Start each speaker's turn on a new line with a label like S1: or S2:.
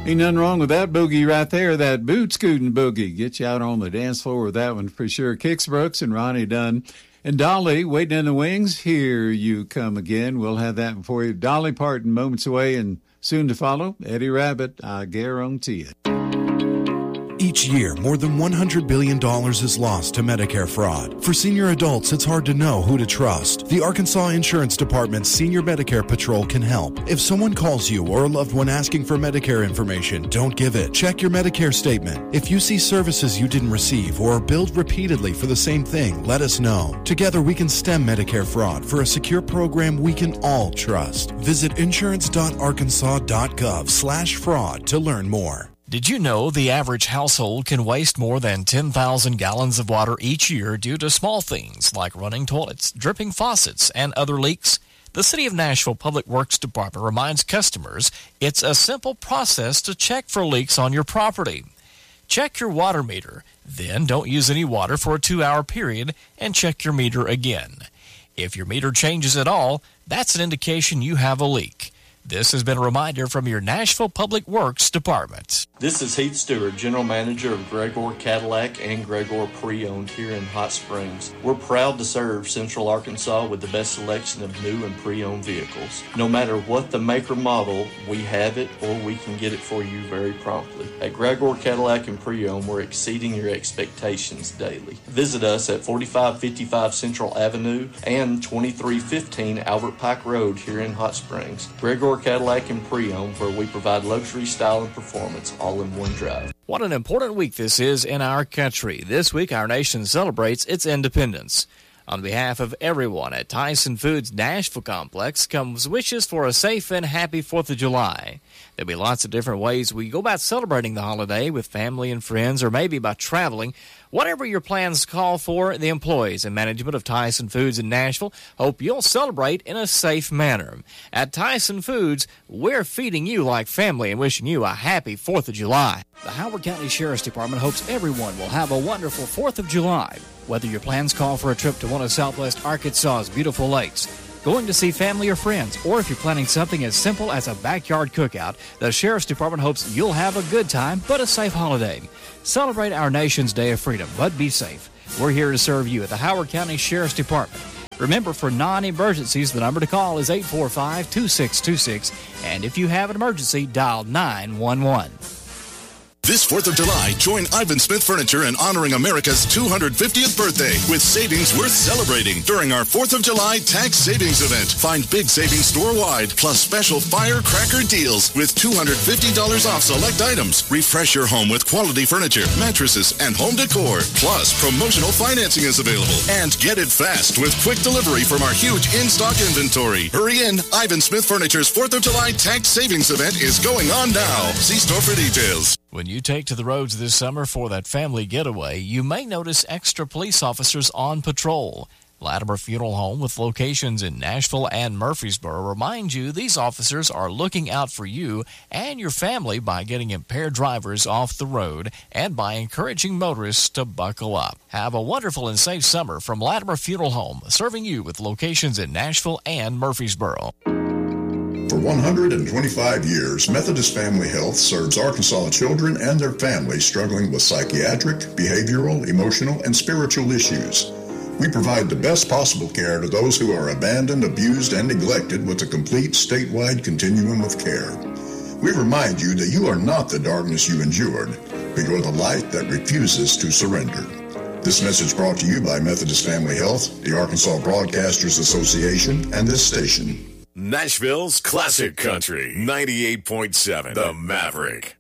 S1: Ain't nothing wrong with that boogie right there, that boot scooting boogie. Get you out on the dance floor with that one for sure. Kix Brooks and Ronnie Dunn. And Dolly, waiting in the wings, here you come again. We'll have that for you. Dolly Parton, moments away and soon to follow. Eddie Rabbitt, I guarantee it.
S2: Each year, more than $100 billion is lost to Medicare fraud. For senior adults, it's hard to know who to trust. The Arkansas Insurance Department's Senior Medicare Patrol can help. If someone calls you or a loved one asking for Medicare information, don't give it. Check your Medicare statement. If you see services you didn't receive or are billed repeatedly for the same thing, let us know. Together, we can stem Medicare fraud for a secure program we can all trust. Visit insurance.arkansas.gov/fraud to learn more.
S3: Did you know the average household can waste more than 10,000 gallons of water each year due to small things like running toilets, dripping faucets, and other leaks? The City of Nashville Public Works Department reminds customers it's a simple process to check for leaks on your property. Check your water meter, then don't use any water for a 2-hour period and check your meter again. If your meter changes at all, that's an indication you have a leak. This has been a reminder from your Nashville Public Works Department.
S4: This is Heath Stewart, General Manager of Gregor Cadillac and Gregor Pre-Owned here in Hot Springs. We're proud to serve Central Arkansas with the best selection of new and pre-owned vehicles. No matter what the make or model, we have it or we can get it for you very promptly. At Gregor Cadillac and Pre-Owned, we're exceeding your expectations daily. Visit us at 4555 Central Avenue and 2315 Albert Pike Road here in Hot Springs. Gregor Cadillac and Pre-Owned, where we provide luxury, style, and performance all in one drive.
S3: What an important week this is in our country. This week, our nation celebrates its independence. On behalf of everyone at Tyson Foods Nashville Complex comes wishes for a safe and happy 4th of July. There'll be lots of different ways we go about celebrating the holiday with family and friends, or maybe by traveling. Whatever your plans call for, the employees and management of Tyson Foods in Nashville hope you'll celebrate in a safe manner. At Tyson Foods, we're feeding you like family and wishing you a happy 4th of July. The Howard County Sheriff's Department hopes everyone will have a wonderful 4th of July. Whether your plans call for a trip to one of Southwest Arkansas's beautiful lakes, going to see family or friends, or if you're planning something as simple as a backyard cookout, the Sheriff's Department hopes you'll have a good time, but a safe holiday. Celebrate our nation's Day of Freedom, but be safe. We're here to serve you at the Howard County Sheriff's Department. Remember, for non-emergencies, the number to call is 845-2626, and if you have an emergency, dial 911.
S5: This 4th of July, join Ivan Smith Furniture in honoring America's 250th birthday with savings worth celebrating during our 4th of July tax savings event. Find big savings store-wide, plus special firecracker deals with $250 off select items. Refresh your home with quality furniture, mattresses, and home decor. Plus, promotional financing is available. And get it fast with quick delivery from our huge in-stock inventory. Hurry in. Ivan Smith Furniture's 4th of July tax savings event is going on now. See store for details.
S3: When you take to the roads this summer for that family getaway, you may notice extra police officers on patrol. Latimer Funeral Home, with locations in Nashville and Murfreesboro, reminds you these officers are looking out for you and your family by getting impaired drivers off the road and by encouraging motorists to buckle up. Have a wonderful and safe summer from Latimer Funeral Home, serving you with locations in Nashville and Murfreesboro.
S6: For 125 years, Methodist Family Health serves Arkansas children and their families struggling with psychiatric, behavioral, emotional, and spiritual issues. We provide the best possible care to those who are abandoned, abused, and neglected with a complete statewide continuum of care. We remind you that you are not the darkness you endured, but you're the light that refuses to surrender. This message brought to you by Methodist Family Health, the Arkansas Broadcasters Association, and this station.
S7: Nashville's Classic Country, 98.7, The Maverick.